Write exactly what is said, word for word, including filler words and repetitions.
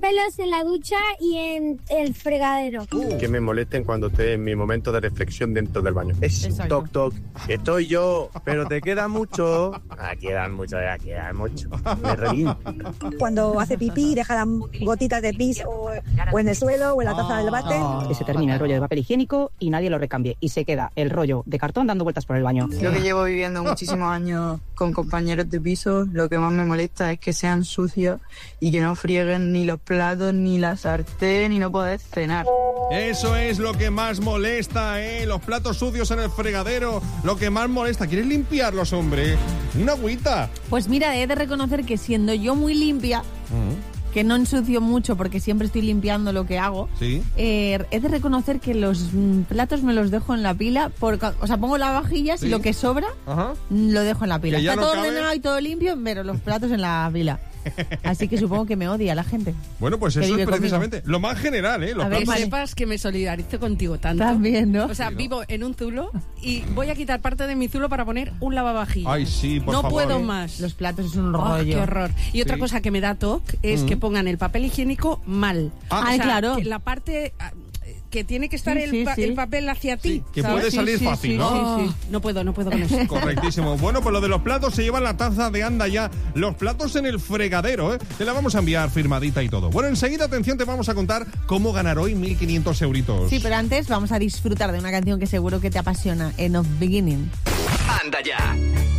pelos en la ducha y en el fregadero. Uh. Que me molesten cuando esté en mi momento de reflexión dentro del baño. Es Exacto. toc toc. Estoy yo, pero te queda mucho. Ah, quedan mucho, ya quedan mucho. Me reviento. Cuando hace pipí, deja las gotitas de pis o, o en el suelo o en la taza del bate. Que se termina el rollo de papel higiénico y nadie lo recambie. Y se queda el rollo de cartón dando vueltas por el baño. Yo que llevo viviendo muchísimos años con compañeros de piso, lo que más me molesta es que sean sucios y que no frieguen ni los platos, ni la sartén, ni no poder cenar. Eso es lo que más molesta, ¿eh? Los platos sucios en el fregadero, lo que más molesta. ¿Quieres limpiarlos, hombre? Una agüita. Pues mira, he de reconocer que siendo yo muy limpia, uh-huh. que no ensucio mucho porque siempre estoy limpiando lo que hago, ¿sí? eh, he de reconocer que los mm, platos me los dejo en la pila, por, o sea, pongo lavavajillas, ¿sí? Y lo que sobra, uh-huh. lo dejo en la pila. Está no todo cabe... ordenado y todo limpio, pero los platos en la pila. Así que supongo que me odia la gente. Bueno, pues eso es precisamente conmigo. Lo más general, ¿eh? Los a ver, que sepas que me solidarizo contigo tanto. También, ¿no? O sea, sí, ¿no? Vivo en un zulo y voy a quitar parte de mi zulo para poner un lavavajillas. Ay, sí, por no favor. No puedo más. Los platos es un oh, rollo. Qué horror. Y otra sí. cosa que me da toque es uh-huh. que pongan el papel higiénico mal. Ah, o sea, claro. Que la parte... que tiene que estar sí, el, sí, pa- sí. el papel hacia ti. Sí, que ¿sabes? puede salir sí, fácil, sí, ¿no? Oh, sí, sí. No puedo, no puedo con eso. Correctísimo. Bueno, pues lo de los platos se llevan la taza de anda ya. Los platos en el fregadero, ¿eh? Te la vamos a enviar firmadita y todo. Bueno, enseguida, atención, te vamos a contar cómo ganar hoy mil quinientos euritos. Sí, pero antes vamos a disfrutar de una canción que seguro que te apasiona, End of Beginning. ¡Anda ya!